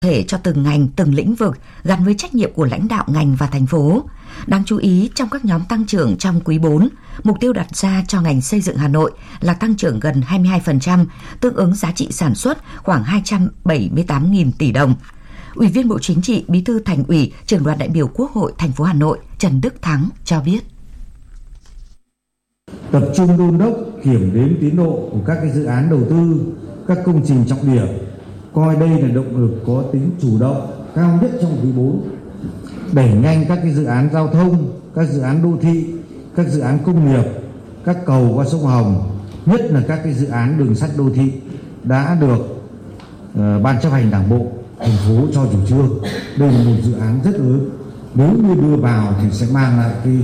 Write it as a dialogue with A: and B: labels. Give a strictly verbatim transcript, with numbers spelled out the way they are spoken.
A: thể cho từng ngành, từng lĩnh vực gắn với trách nhiệm của lãnh đạo ngành và thành phố. Đáng chú ý trong các nhóm tăng trưởng trong quý bốn, mục tiêu đặt ra cho ngành xây dựng Hà Nội là tăng trưởng gần hai mươi hai phần trăm, tương ứng giá trị sản xuất khoảng hai trăm bảy mươi tám nghìn tỷ đồng. Ủy viên Bộ Chính trị, Bí thư Thành ủy, Trưởng đoàn đại biểu Quốc hội thành phố Hà Nội Trần Đức Thắng cho biết.
B: Tập trung đôn đốc, kiểm đếm tiến độ của các cái dự án đầu tư, các công trình trọng điểm, coi đây là động lực có tính chủ động cao nhất trong quý bốn. Đẩy nhanh các cái dự án giao thông, các dự án đô thị, các dự án công nghiệp, các cầu qua sông Hồng, nhất là các cái dự án đường sắt đô thị đã được uh, Ban chấp hành Đảng bộ thành phố cho chủ trương. Đây là một dự án rất lớn, nếu như đưa vào thì sẽ mang lại cái